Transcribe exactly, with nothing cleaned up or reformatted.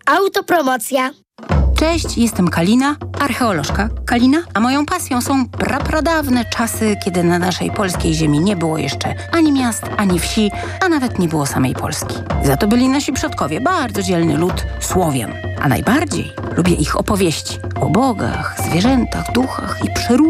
Autopromocja. Cześć, jestem Kalina, archeolożka Kalina, a moją pasją są prapradawne czasy, kiedy na naszej polskiej ziemi nie było jeszcze ani miast, ani wsi, a nawet nie było samej Polski. Za to byli nasi przodkowie, bardzo dzielny lud Słowian. A najbardziej lubię ich opowieści o bogach, zwierzętach, duchach i przeróżnych